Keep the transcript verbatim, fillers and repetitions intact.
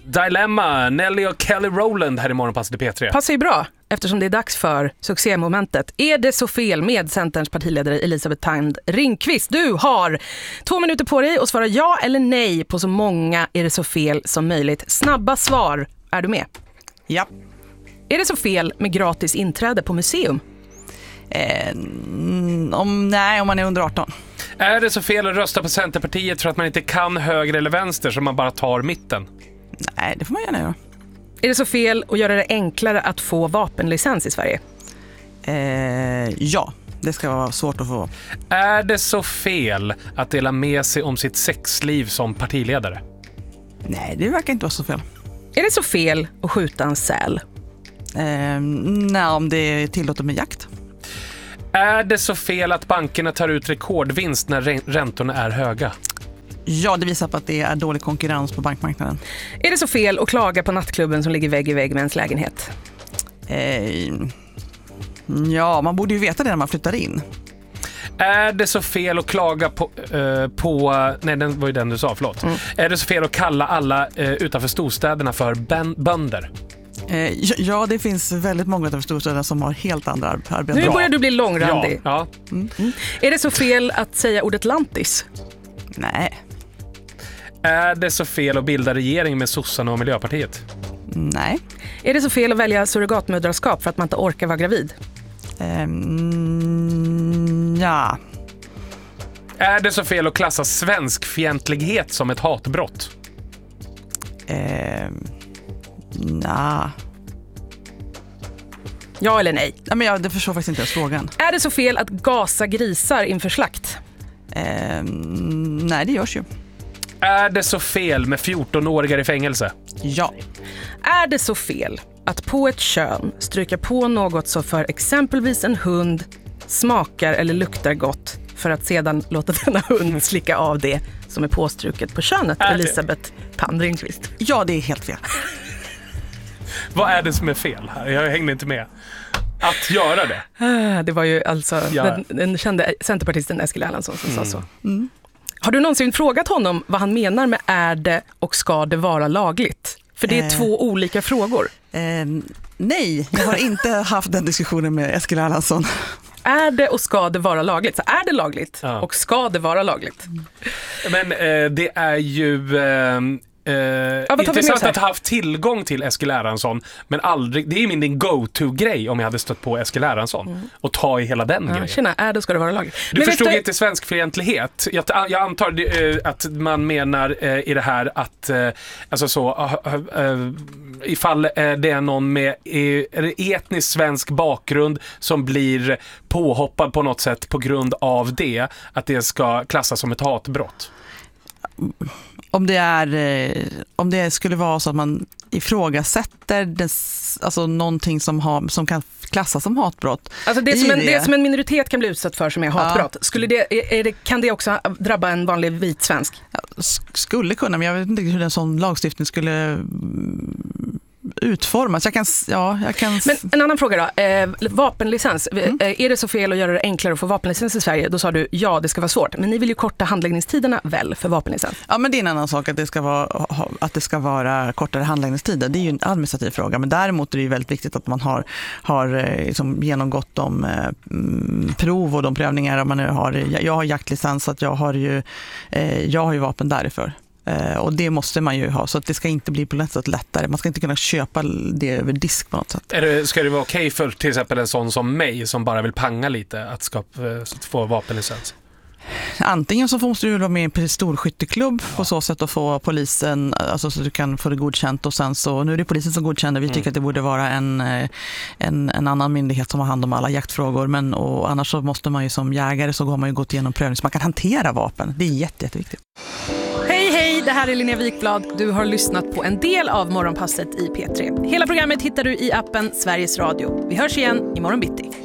Dilemma, Nelly och Kelly Rowland här i Morgonpasset i P tre. Passar ju bra eftersom det är dags för succémomentet. Är det så fel med Centerns partiledare Elisabeth Thand Ringqvist? Du har två minuter på dig att svara ja eller nej på så många är det så fel som möjligt. Snabba svar. Är du med? Ja. Är det så fel med gratis inträde på museum? Eh, om, nej, om man är under arton. Är det så fel att rösta på Centerpartiet för att man inte kan höger eller vänster så man bara tar mitten? Nej, det får man gärna göra. Är det så fel att göra det enklare att få vapenlicens i Sverige? Eh, ja, det ska vara svårt att få. Är det så fel att dela med sig om sitt sexliv som partiledare? Nej, det verkar inte vara så fel. Är det så fel att skjuta en säl? Eh, nej, om det är tillåtet med jakt. Är det så fel att bankerna tar ut rekordvinst när räntorna är höga? Ja, det visar på att det är dålig konkurrens på bankmarknaden. Är det så fel att klaga på nattklubben som ligger vägg i vägg med ens lägenhet? Eh, ja, man borde ju veta det när man flyttar in. Är det så fel att klaga på... Uh, på nej, den var ju den du sa, förlåt. Mm. Är det så fel att kalla alla uh, utanför storstäderna för ben, bönder? Eh, ja, det finns väldigt många utanför storstäderna som har helt andra arbeten. Nu börjar du bli långrandig. Ja, ja. Mm. Mm. Är det så fel att säga ordet lantis? Nej. Är det så fel att bilda regering med Sossarna och Miljöpartiet? Nej. Är det så fel att välja surrogatmödraskap för att man inte orkar vara gravid? Um, ja. Är det så fel att klassa svenskfientlighet som ett hatbrott? Um, ja. Ja eller nej? Ja, men jag det förstår faktiskt inte jag frågan. Är det så fel att gasa grisar inför slakt? Um, nej, det görs ju. Är det så fel med fjorton-åringar i fängelse? Ja. Är det så fel att på ett kön stryka på något så för exempelvis en hund smakar eller luktar gott för att sedan låta denna hund slicka av det som är påstruket på könet? Är det? Elisabeth Thand Ringqvist. Ja, det är helt fel. Vad är det som är fel här? Jag hängde inte med. Att göra det? Det var ju alltså ja. den, den kände centerpartisten Eskil Erlandsson som mm. sa så. Mm. Har du någonsin frågat honom vad han menar med är det och ska det vara lagligt? För det är eh, två olika frågor. Eh, nej, jag har inte haft den diskussionen med Eskil Erlandsson. Är det och ska det vara lagligt? Så är det lagligt ja. och ska det vara lagligt? Men eh, det är ju... Eh, Uh, ja, intressant att ha haft tillgång till Eskil Erlandsson, men aldrig, det är min go-to-grej om jag hade stött på Eskil Erlandsson mm. och ta i hela den ja, grejen. Tjena, är det ska det vara lagligt. Du men förstod du... inte svenskfientlighet. Jag, jag antar uh, att man menar uh, i det här att uh, alltså så, uh, uh, ifall uh, det är någon med uh, etnisk svensk bakgrund som blir påhoppad på något sätt på grund av det, att det ska klassas som ett hatbrott. Om det är om det skulle vara så att man ifrågasätter dess, alltså någonting som har som kan klassas som hatbrott. Alltså det som en, det. det som en minoritet kan bli utsatt för som är hatbrott. Ja. Skulle det, är det kan det också drabba en vanlig vit svensk? Ja, skulle kunna, men jag vet inte hur en sån lagstiftning skulle utformas. Jag kan, ja, jag kan... Men en annan fråga då. Eh, vapenlicens. Mm. Eh, är det så fel att göra det enklare att få vapenlicens i Sverige? Då sa du ja, det ska vara svårt. Men ni vill ju korta handläggningstiderna väl för vapenlicens? Ja, men det är en annan sak att det ska vara, att det ska vara kortare handläggningstider. Det är ju en administrativ fråga. Men däremot är det ju väldigt viktigt att man har, har liksom genomgått de eh, prov och de prövningar man har. Jag, jag har jaktlicens så att jag har ju, eh, jag har ju vapen därifrån. Uh, och det måste man ju ha så att det ska inte bli på något sätt lättare. Man ska inte kunna köpa det över disk på något sätt. Är det, ska det vara okej för till exempel en sån som mig som bara vill panga lite att ska få vapenlicens? Antingen så måste du vara med i en pistolskytteklubb ja. på så sätt att få polisen, alltså så att du kan få det godkänt och sen så, nu är det polisen som godkänner, vi tycker mm. att det borde vara en, en, en annan myndighet som har hand om alla jaktfrågor, men och annars så måste man ju som jägare så har man ju gått igenom prövning så man kan hantera vapen, det är jätte, jätteviktigt. Hej hej, det här är Linnea Wikblad. Du har lyssnat på en del av Morgonpasset i P tre. Hela programmet hittar du i appen Sveriges Radio. Vi hörs igen imorgon bitti.